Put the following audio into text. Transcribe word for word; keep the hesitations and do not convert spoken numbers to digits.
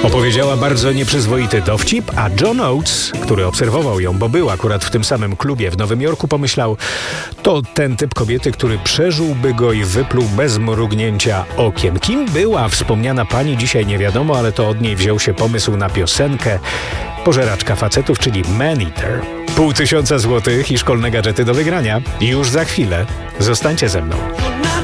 Opowiedziała bardzo nieprzyzwoity dowcip, a John Oates, który obserwował ją, bo był akurat w tym samym klubie w Nowym Jorku, pomyślał: to ten typ kobiety, który przeżyłby go i wypluł bez mrugnięcia okiem. Kim była wspomniana pani, dzisiaj nie wiadomo, ale to od niej wziął się pomysł na piosenkę Pożeraczka facetów, czyli Man Eater. Pół tysiąca złotych i szkolne gadżety do wygrania. Już za chwilę. Zostańcie ze mną.